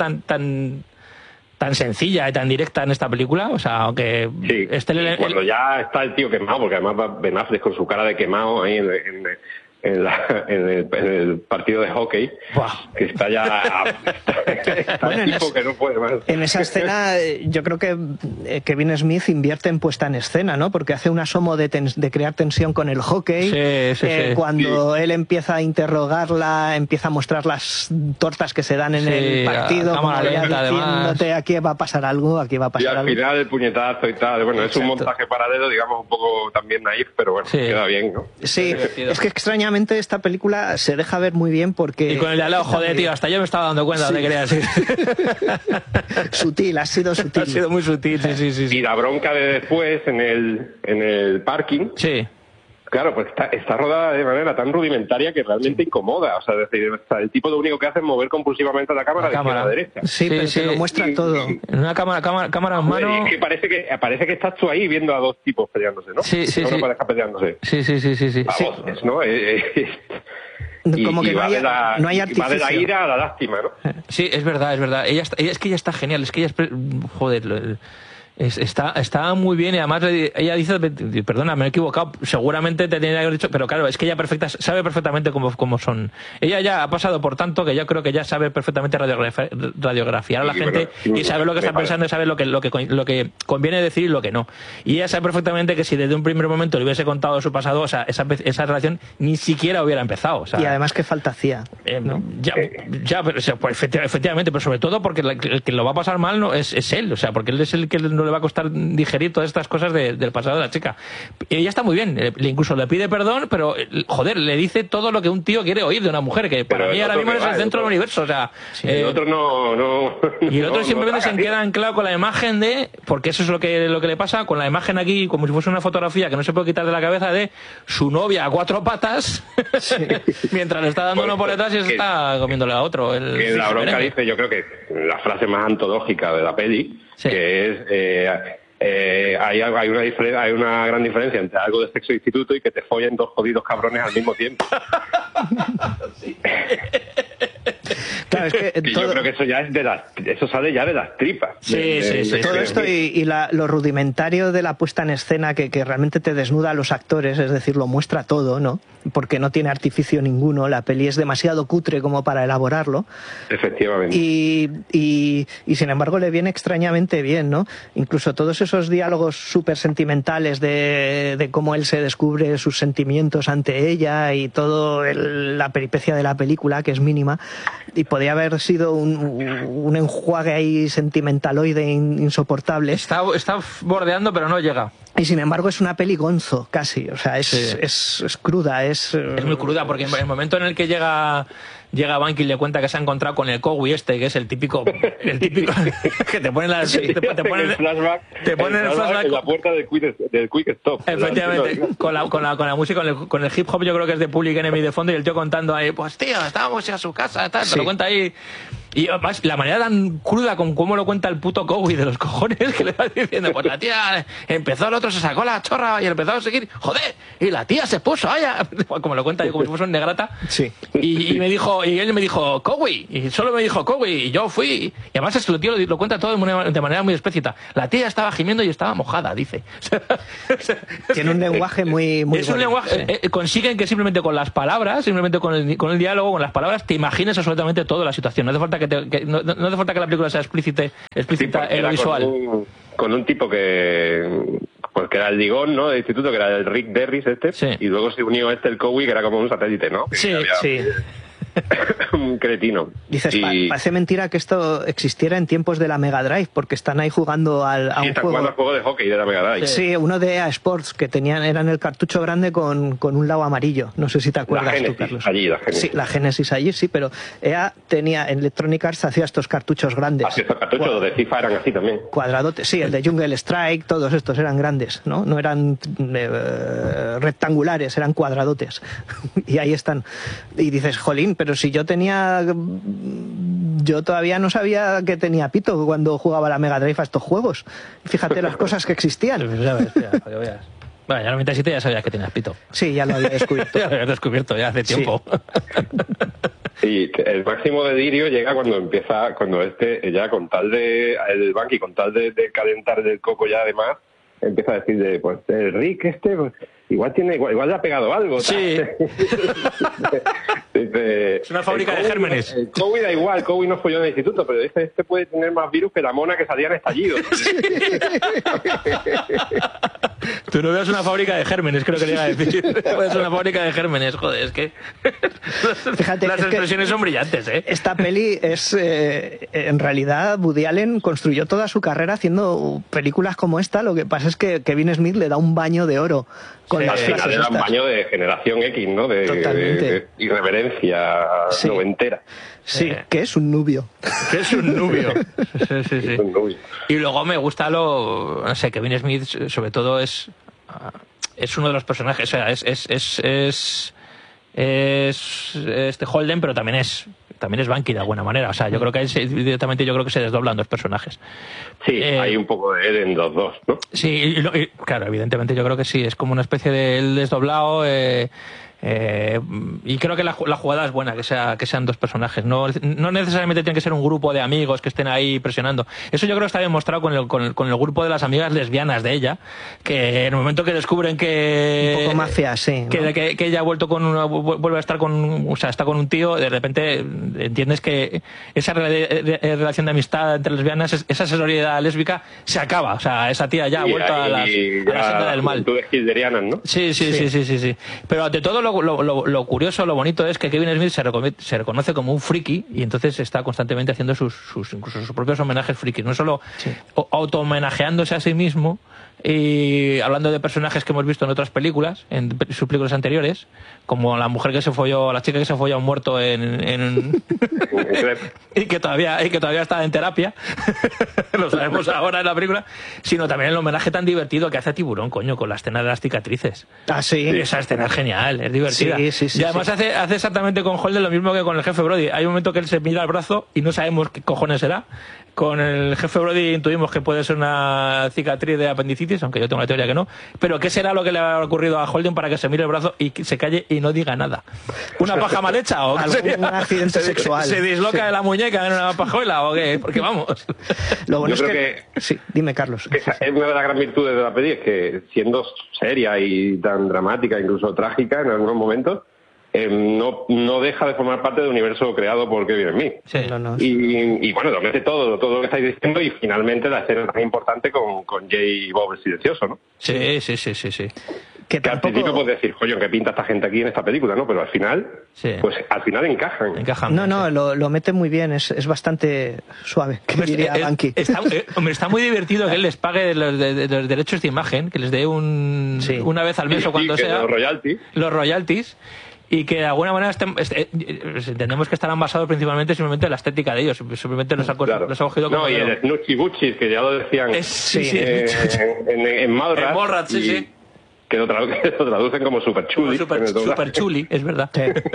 tan sencilla y tan directa en esta película, o sea, aunque cuando ya está el tío quemado, porque además va Ben Affleck con su cara de quemado ahí en el partido de hockey, que está ya que no puede más. En esa escena yo creo que Kevin Smith invierte en puesta en escena, ¿no? Porque hace un asomo de crear tensión con el hockey. Cuando él empieza a interrogarla, empieza a mostrar las tortas que se dan en el partido, como ya diciéndote, aquí va a pasar algo, y al final el puñetazo y tal. Bueno, es un montaje paralelo, digamos, un poco también naif, pero bueno, queda bien, ¿no? Sí, es que extrañamente esta película se deja ver muy bien porque... Y con el de al lado, joder, tío, hasta yo me estaba dando cuenta de que era así. Sutil, ha sido sutil. Ha sido muy sutil, sí. Y la bronca de después en el parking... Sí. Claro, pues está rodada de manera tan rudimentaria que realmente incomoda. O sea, es decir, el tipo lo único que hace es mover compulsivamente la cámara de izquierda a la derecha. Sí, pero te lo muestra todo. En una cámara en mano... Es que parece que estás tú ahí viendo a dos tipos peleándose, ¿no? Sí. Una pareja peleándose. Sí. A voces, ¿no? Como que no hay artificio. Va de la ira a la lástima, ¿no? Sí, es verdad. Es que ella está genial, es que ella es... Joder... Está muy bien y además ella dice, perdona, me he equivocado, seguramente te tenía que haber dicho, pero claro, es que ella sabe perfectamente cómo son. Ella ya ha pasado por tanto que yo creo que ya sabe perfectamente radiografiar a la gente y sabe lo que está pensando y sabe lo que conviene decir y lo que no. Y ella sabe perfectamente que si desde un primer momento le hubiese contado su pasado, o sea, esa relación ni siquiera hubiera empezado. O sea, y además qué falta hacía. ¿no? Pero pues, efectivamente, pero sobre todo porque el que lo va a pasar mal no es él, o sea, porque él es el que no le va a costar digerir todas estas cosas del pasado de la chica. Y ella está muy bien, incluso le pide perdón, pero joder, le dice todo lo que un tío quiere oír de una mujer, que para mí ahora mismo es el centro del universo, o sea, el otro no y el otro simplemente se queda anclado con la imagen porque eso es lo que le pasa, con la imagen aquí como si fuese una fotografía que no se puede quitar de la cabeza, de su novia a cuatro patas mientras le está dando uno por detrás y se está comiéndole a otro. La bronca dice, yo creo que la frase más antológica de la peli, que es hay una gran diferencia entre algo de sexo instituto y que te follen dos jodidos cabrones al mismo tiempo. Claro, es que yo creo que eso ya eso sale ya de las tripas. Sí. Todo esto y lo rudimentario de la puesta en escena que realmente te desnuda a los actores, es decir, lo muestra todo, ¿no? Porque no tiene artificio ninguno, la peli es demasiado cutre como para elaborarlo. Efectivamente. Y sin embargo le viene extrañamente bien, ¿no? Incluso todos esos diálogos súper sentimentales de cómo él se descubre sus sentimientos ante ella y todo la peripecia de la película, que es mínima, y podría haber sido un enjuague ahí sentimentaloide insoportable. Está bordeando, pero no llega. Y sin embargo es una peli gonzo, casi. O sea, es cruda, es muy cruda, porque en el momento en el que llega Bunky y le cuenta que se ha encontrado con el Kowi que es el típico que te ponen el flashback en la puerta del Quick Stop. Efectivamente, con la música, con el hip hop, yo creo que es de Public Enemy de fondo, y el tío contando ahí, pues tío, estábamos a su casa, tal, te lo cuenta ahí. Y además, la manera tan cruda con cómo lo cuenta el puto Kowi de los cojones, que le va diciendo, pues la tía empezó, el otro se sacó la chorra y empezó a seguir, joder, y la tía se puso allá, como lo cuenta, como si fuese un negrata. Sí. Y él me dijo, Kowi, y solo me dijo Kowi, y yo fui. Y además el tío lo cuenta todo de manera muy explícita. La tía estaba gimiendo y estaba mojada, dice. Tiene un lenguaje muy es un lenguaje, consiguen que simplemente con las palabras, simplemente con el diálogo, con las palabras, te imagines absolutamente toda la situación. No hace falta no hace falta que la película sea explícita en lo visual. Con un tipo que era el Digón, ¿no?, del instituto, que era el Rick Derris sí. Y luego se unió el Kowi, que era como un satélite, ¿no? Sí. Un cretino. Dices, parece mentira que esto existiera en tiempos de la Mega Drive, porque están ahí jugando a un juego. Jugando al juego de hockey de la Mega Drive. Sí, uno de EA Sports, que eran el cartucho grande con un lado amarillo. No sé si te acuerdas tú, Carlos. La Genesis. Sí, la Genesis allí, sí, pero EA tenía, en Electronic Arts hacía estos cartuchos grandes. Estos cartuchos de FIFA eran así también. Cuadradotes, sí, el de Jungle Strike, todos estos eran grandes, ¿no? No eran rectangulares, eran cuadradotes. Y ahí están. Y dices, jolín, pero si yo todavía no sabía que tenía pito cuando jugaba la Mega Drive a estos juegos. Fíjate las cosas que existían. Para que veas. Bueno, ya en el 97 ya sabías que tenías pito. Sí, ya lo había descubierto. Ya lo habías descubierto ya hace tiempo. Y el máximo delirio llega cuando ya con tal de el Bunky, con tal de calentar del coco ya además, empieza a decir pues el Rick pues, igual le ha pegado algo. Sí. Dice, es una fábrica de gérmenes. El COVID da igual, COVID no folló en el instituto, pero dice, este puede tener más virus que la mona que salía en estallido. Tú no veas una fábrica de gérmenes, creo que le iba a decir. Es una fábrica de gérmenes, joder, es que fíjate, las expresiones son brillantes, ¿eh? Esta peli es, en realidad, Woody Allen construyó toda su carrera haciendo películas como esta. Lo que pasa es que Kevin Smith le da un baño de oro con las frases le da un baño de generación X, ¿no? De irreverencia noventera. Sí, que es un nubio. Que es un nubio. Sí. Es un nubio. Y luego me gusta no sé, Kevin Smith, sobre todo, es uno de los personajes, o sea, es Holden, pero también es Bunky de alguna manera. O sea, yo creo que directamente se desdoblan dos personajes. Sí, hay un poco de él en los dos, ¿no? Sí, y claro, evidentemente yo creo que sí, es como una especie de él desdoblado. Y creo que la jugada es buena, que sean dos personajes. No necesariamente tiene que ser un grupo de amigos que estén ahí presionando. Eso yo creo que está demostrado con el grupo de las amigas lesbianas de ella, que en el momento que descubren que un poco mafia, sí, ¿no? que ella vuelve a estar está con un tío, de repente entiendes que esa relación de amistad entre lesbianas, esa sororidad lésbica se acaba. O sea, esa tía ya ha vuelto a la senda del mal. ¿No? Sí. Pero ante todo lo curioso, lo bonito es que Kevin Smith se reconoce como un friki, y entonces está constantemente haciendo incluso sus propios homenajes frikis, no solo auto-homenajeándose a sí mismo y hablando de personajes que hemos visto en otras películas, en sus películas anteriores, como la chica que se folló a un muerto y que todavía está en terapia. Lo sabemos ahora en la película, sino también el homenaje tan divertido que hace a Tiburón, coño, con la escena de las cicatrices. Ah, sí. Esa escena es genial, es divertida. Sí, y además hace exactamente con Holden lo mismo que con el jefe Brody. Hay un momento que él se mira el brazo y no sabemos qué cojones será. Con el jefe Brody intuimos que puede ser una cicatriz de apendicitis, aunque yo tengo la teoría que no. Pero ¿qué será lo que le ha ocurrido a Holden para que se mire el brazo y se calle y no diga nada? ¿Una paja mal hecha? ¿O un accidente sexual? ¿Se disloca de la muñeca en una pajuela o qué? Porque vamos. Lo bueno yo es creo que sí, dime, Carlos. Es una de las grandes virtudes de la peli, es que siendo seria y tan dramática, incluso trágica en algunos momentos, no deja de formar parte del universo creado por Kevin Smith. Sí, y bueno, lo mete todo lo que estáis diciendo, y finalmente la escena tan importante con Jay Bob el silencioso, ¿no? Sí. Que al principio puedes decir, coño, ¿qué pinta esta gente aquí en esta película? ¿No? Pero al final, pues al final encajan. No, lo mete muy bien, es bastante suave, que diría Banqui. Está muy divertido que él les pague los derechos de imagen, que les dé una vez al mes o cuando sea. Los royalties. Y que de alguna manera entendemos que estarán basados principalmente simplemente en la estética de ellos. Simplemente los ha cogido como... No, y el Snutchy Butchis, que ya lo decían en Mallrats. Sí. Que lo traducen como Super Chuli. Super Chuli, es verdad.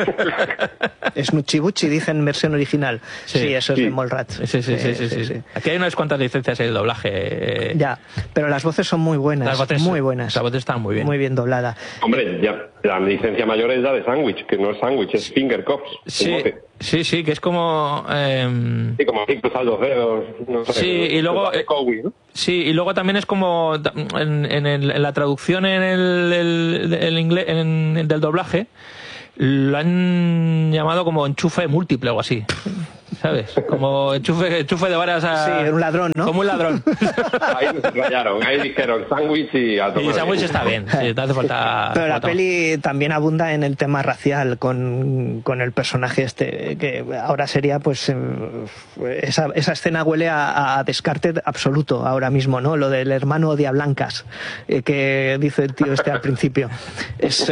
Snutchy Butchie dicen en versión original. Sí, eso es de Mallrats. Sí. Aquí hay unas cuantas licencias en el doblaje. Ya, pero las voces son muy buenas. Las voces están muy bien. Muy bien dobladas. Hombre, ya, la licencia mayor es la de Sandwich, que no es Sandwich, es Finger Cops. Sí, que es como... Sí, como aquí cruzar los dedos. No sé, y luego... ¿no? Sí, y luego también es como en la traducción en el inglés del doblaje lo han llamado como enchufe múltiple o así, ¿sabes? Como enchufe de varias... Sí, un ladrón, ¿no? Como un ladrón. Ahí se rayaron, ahí dijeron sándwich y a tomar. Y el sándwich está bien, sí, te hace falta... Pero la peli también abunda en el tema racial con el personaje que ahora sería pues esa escena huele a descarte absoluto ahora mismo, ¿no? Lo del hermano odia blancas que dice el tío al principio. Es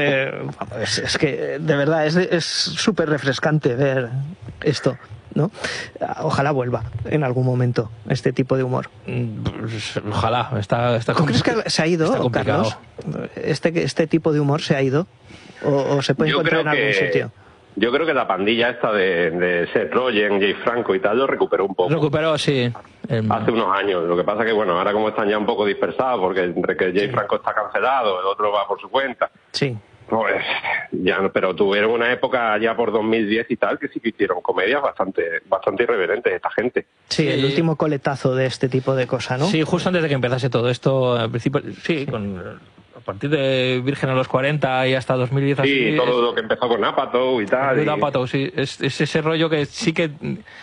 que de verdad es súper refrescante ver esto, ¿no? Ojalá vuelva en algún momento este tipo de humor. Pues, ojalá. ¿Tú crees que se ha ido, Carlos? ¿Este tipo de humor se ha ido? ¿O se puede encontrar en algún sitio? Yo creo que la pandilla esta de Seth Rogen, Jay Franco y tal lo recuperó un poco. Sí. Hace unos años. Lo que pasa que, bueno, ahora como están ya un poco dispersados, porque entre que Jay Franco está cancelado, el otro va por su cuenta. Sí. Pues ya, pero tuvieron una época ya por 2010 y tal que sí que hicieron comedias bastante irreverentes esta gente. Sí, el último coletazo de este tipo de cosas, ¿no? Sí, justo antes de que empezase todo esto, al principio, sí, a partir de Virgen a los 40 y hasta 2010. Sí, así, todo lo que empezó con Apatow y tal. Apatow, sí, es ese rollo que sí que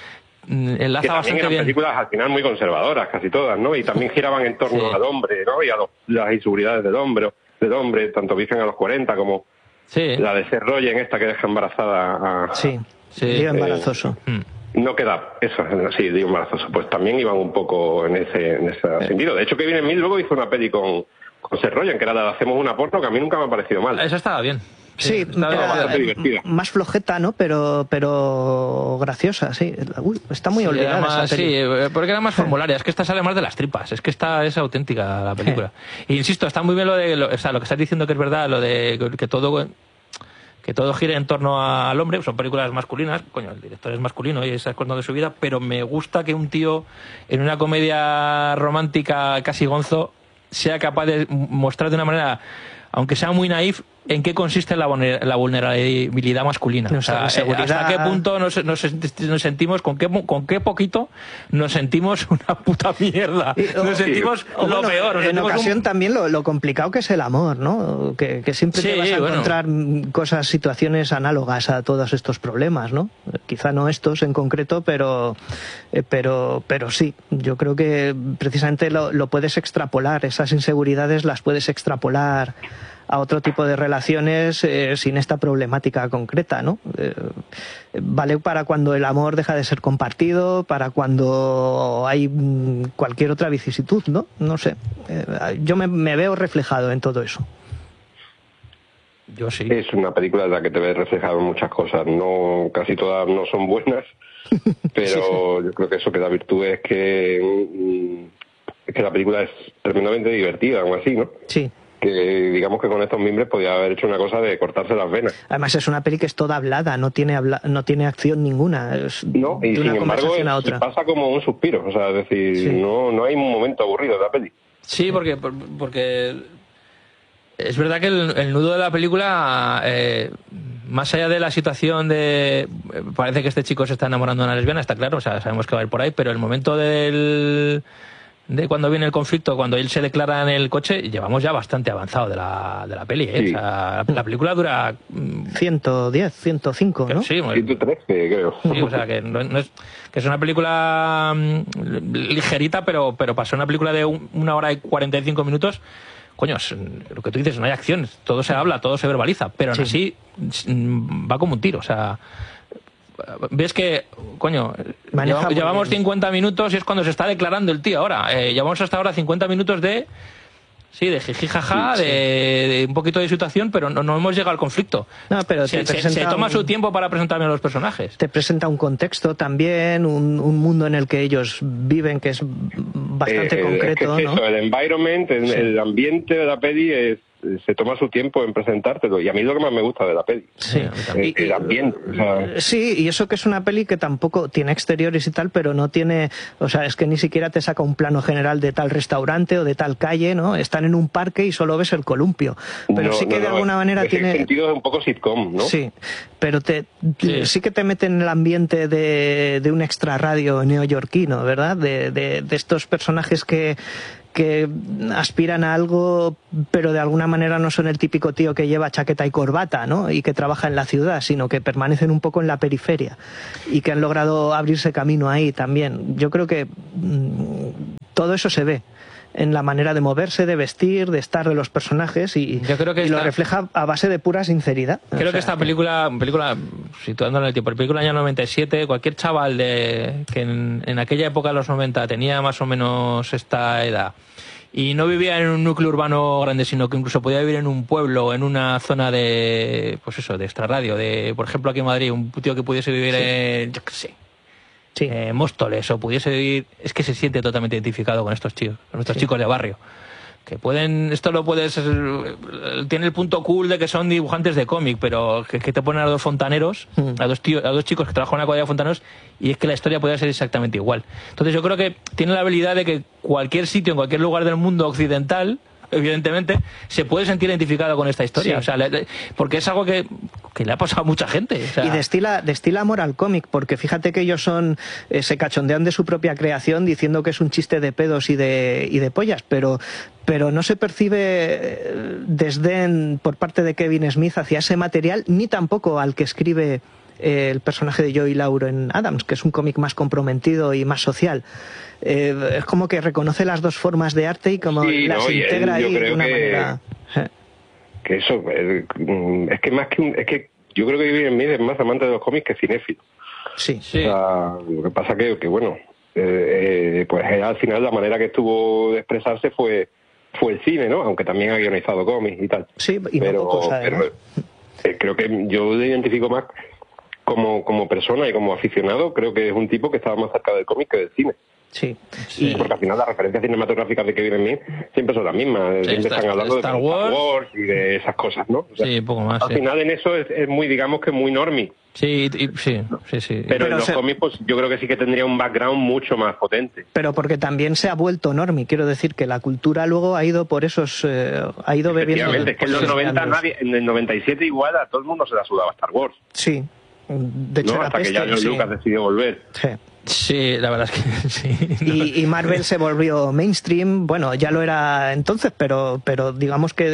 enlaza que bastante eran bien. Películas al final muy conservadoras, casi todas, ¿no? Y también giraban en torno al hombre, ¿no? Y a las inseguridades del hombre, tanto Virgen a los 40 como la de Seth Rogen, esta que deja embarazada a... Sí, Lío embarazoso. No queda eso, sí, Lío embarazoso. Pues también iban un poco en ese sentido. De hecho, Kevin Smith luego hizo una peli con Seth Rogen, que era la de Hacemos una porno, que a mí nunca me ha parecido mal. Esa estaba bien. Sí, bastante divertida. Más flojeta, ¿no? Pero graciosa, sí. Uy, está muy olvidada esa peli. Sí, porque era más formularia. Es que esta sale más de las tripas. Es que es auténtica la película. E insisto, está muy bien lo que estás diciendo, que es verdad, lo de que todo gire en torno al hombre. Son películas masculinas, coño, el director es masculino y es cuando de su vida, pero me gusta que un tío en una comedia romántica casi gonzo sea capaz de mostrar de una manera, aunque sea muy naif, en qué consiste la vulnerabilidad masculina. O sea, hasta qué punto nos sentimos, con qué poquito nos sentimos una puta mierda. Nos sentimos lo peor. En ocasión también lo complicado que es el amor, ¿no? Que siempre te vas a encontrar cosas, situaciones análogas a todos estos problemas, ¿no? Quizá no estos en concreto, pero sí. Yo creo que precisamente lo puedes extrapolar, esas inseguridades las puedes extrapolar a otro tipo de relaciones sin esta problemática concreta, ¿no? Vale para cuando el amor deja de ser compartido, para cuando hay cualquier otra vicisitud, ¿no? No sé. Yo me veo reflejado en todo eso. Yo sí. Es una película en la que te ves reflejado en muchas cosas. No, casi todas no son buenas, pero yo creo que eso que da virtud es que la película es tremendamente divertida, aún así, ¿no? Sí. Que digamos que con estos mimbres podía haber hecho una cosa de cortarse las venas. Además es una peli que es toda hablada, no tiene acción ninguna. No, y sin embargo pasa como un suspiro, o sea, es decir, no hay un momento aburrido de la peli. Sí, porque es verdad que el nudo de la película, más allá de la situación de... Parece que este chico se está enamorando de una lesbiana, está claro, o sea, sabemos que va a ir por ahí, pero el momento de cuando viene el conflicto, cuando él se declara en el coche, llevamos ya bastante avanzado de la peli, ¿eh? Sí. O sea, la película dura 110, 105, ¿no? Sí, 113, creo. Sí, o sea, que es una película ligerita, pero pasó una película de 1 hora y 45 minutos coño, lo que tú dices, no hay acción, todo se habla, todo se verbaliza, pero aún así va como un tiro, o sea, ves que, coño, llevamos 50 minutos y es cuando se está declarando el tío ahora, llevamos hasta ahora 50 minutos de jiji jaja, de un poquito de situación, pero no hemos llegado al conflicto. No, pero se toma su tiempo para presentarme a los personajes. Te presenta un contexto también, un mundo en el que ellos viven, que es bastante concreto, es ¿no? Eso, el environment, el ambiente de la peli se toma su tiempo en presentártelo, y a mí es lo que más me gusta de la peli. Sí. El ambiente. O sea... Sí, y eso que es una peli que tampoco tiene exteriores y tal, pero no tiene, o sea, es que ni siquiera te saca un plano general de tal restaurante o de tal calle, ¿no? Están en un parque y solo ves el columpio. Pero sí que de alguna manera tiene... En sentido es un poco sitcom, ¿no? Sí, pero sí que te mete en el ambiente de un extrarradio neoyorquino, ¿verdad? De estos personajes que aspiran a algo, pero de alguna manera no son el típico tío que lleva chaqueta y corbata, ¿no? Y que trabaja en la ciudad, sino que permanecen un poco en la periferia y que han logrado abrirse camino ahí también. Yo creo que todo eso se ve en la manera de moverse, de vestir, de estar de los personajes, y lo refleja a base de pura sinceridad. Creo que esta película, situándola en el tiempo, la película del año 97, cualquier chaval que en aquella época de los 90 tenía más o menos esta edad y no vivía en un núcleo urbano grande, sino que incluso podía vivir en un pueblo, en una zona de, pues eso, de extrarradio, por ejemplo aquí en Madrid, un tío que pudiese vivir en, yo qué sé, Móstoles, o pudiese vivir, es que se siente totalmente identificado con estos chicos, con estos chicos de barrio, que pueden, esto lo puedes, tiene el punto cool de que son dibujantes de cómic, pero que te ponen a dos fontaneros, a dos chicos que trabajan en una cuadrilla de fontaneros, y es que la historia podría ser exactamente igual. Entonces yo creo que tiene la habilidad de que cualquier sitio, en cualquier lugar del mundo occidental, evidentemente, se puede sentir identificado con esta historia. Sí. O sea, porque es algo que le ha pasado a mucha gente. O sea... Y destila amor al cómic, porque fíjate que ellos se cachondean de su propia creación diciendo que es un chiste de pedos y de pollas, pero no se percibe desdén por parte de Kevin Smith hacia ese material, ni tampoco al que escribe el personaje de Joey Lauren Adams, que es un cómic más comprometido y más social. Es como que reconoce las dos formas de arte y como las integra ahí de una manera. Que eso es que más que es que yo creo que Kevin Smith es más amante de los cómics que cinéfilo. Sí. O sea, lo que pasa que bueno, pues al final la manera que tuvo de expresarse fue el cine, ¿no? Aunque también ha guionizado cómics y tal. Sí, y pero, no pocos, pero creo que yo le identifico más como persona y como aficionado. Creo que es un tipo que estaba más cerca del cómic que del cine. Sí. Porque al final las referencias cinematográficas de Kevin Smith siempre son las mismas. Siempre están hablando de Star Wars y de esas cosas, ¿no? O sea, sí, poco más. Al final en eso es muy, digamos que muy normie. Sí. Pero en los cómics, pues yo creo que sí que tendría un background mucho más potente. Pero porque también se ha vuelto normie. Quiero decir que la cultura luego ha ido por esos... ha ido bebiendo... Efectivamente, es que en los 90 en el 97 igual a todo el mundo se la sudaba Star Wars. Sí. De hecho, ¿no? Hasta que ya Lucas decidió volver. Sí, la verdad es que sí. Y Marvel se volvió mainstream, bueno, ya lo era entonces, pero digamos que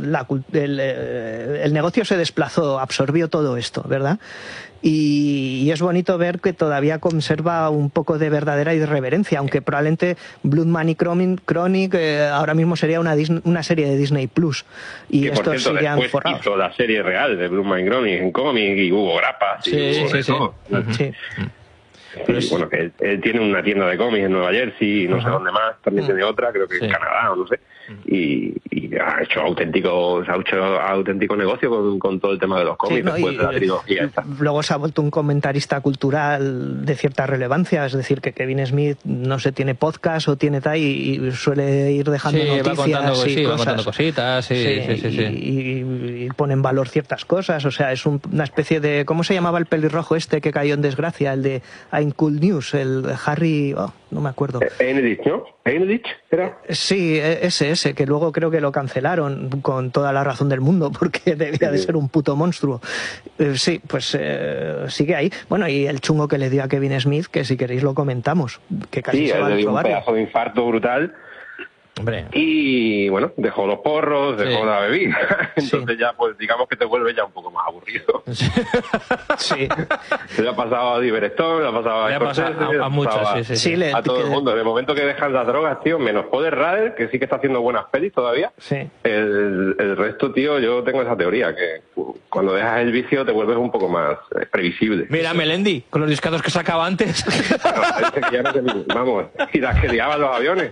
el negocio se desplazó, absorbió todo esto, ¿verdad? Y es bonito ver que todavía conserva un poco de verdadera irreverencia, aunque probablemente Blood Money Chronic ahora mismo sería una serie de Disney Plus, y que, estos serían forrados. Hizo la serie real de Blood Money Chronic en cómic y hubo grapas. Sí. Pero bueno, que él tiene una tienda de cómics en Nueva Jersey, no sé dónde más, también tiene otra, creo que en Canadá o no sé, y ha hecho auténtico negocio con todo el tema de los cómics después de la trilogía esta. Luego se ha vuelto un comentarista cultural de cierta relevancia, es decir, que Kevin Smith no sé, tiene podcast o tiene tal y suele ir dejando noticias va contando cositas, y pone en valor ciertas cosas, o sea, es una especie de, ¿cómo se llamaba el pelirrojo este que cayó en desgracia? El de I'm Cool News, el Harry, no me acuerdo. Enedich, ¿no? ¿Enedich era? Sí, ese, que luego creo que lo cancelaron con toda la razón del mundo porque debía de ser un puto monstruo. Sí, pues sigue ahí. Bueno, y el chungo que le dio a Kevin Smith, que si queréis lo comentamos, que casi se va le dio un barrio. pedazo de infarto brutal Hombre. Y bueno, dejó los porros, dejó la bebida. Entonces ya, pues digamos que te vuelve ya un poco más aburrido. Sí. Se le ha pasado a Diverstone, le ha pasado a Scorsese, a muchos, sí. A todo el mundo. De momento que dejan las drogas, tío, menos Poder Rader, que sí que está haciendo buenas pelis todavía. Sí. El resto, tío, yo tengo esa teoría, que cuando dejas el vicio te vuelves un poco más previsible. Mira, Melendi, con los discados que sacaba antes. Claro, ya no sé, vamos, y las que liaban los aviones.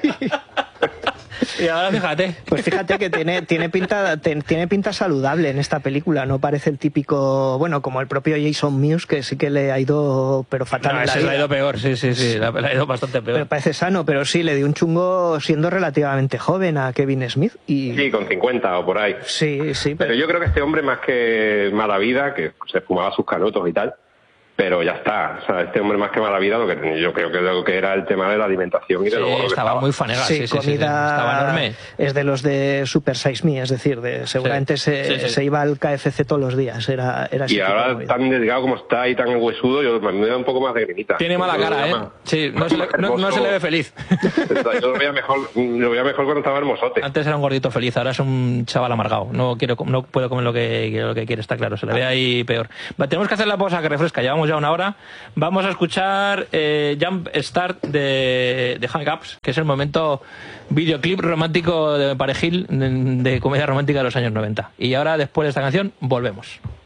Y ahora fíjate. Pues fíjate que tiene pinta saludable en esta película, no parece el típico, bueno, como el propio Jason Mewes, que sí que le ha ido, pero fatal. No, ese le ha ido peor, sí, le ha ido bastante peor. Pero parece sano, pero sí, le dio un chungo siendo relativamente joven a Kevin Smith. Sí, con 50 o por ahí. Sí. Pero yo creo que este hombre, más que mala vida, que se fumaba sus canutos y tal, pero ya está, o sea, este hombre más que mala vida, yo creo que lo que era el tema de la alimentación y de lo estaba muy fanega, comida estaba enorme. Es de los de Super Size Me, es decir, seguramente se iba al KFC todos los días, era y ahora tan delgado como está y tan huesudo, me da un poco más de grimita. Tiene mala cara, sí, no se le ve feliz. Yo lo veía mejor cuando estaba hermosote. Antes era un gordito feliz, ahora es un chaval amargado, no puede comer lo que quiere, está claro, se le ve ahí peor. Tenemos que hacer la pausa que refresca, llevamos ya una hora. Vamos a escuchar Jump Start de Hank Ups, que es el momento videoclip romántico de Parejil, de comedia romántica de los años 90. Y ahora, después de esta canción, volvemos.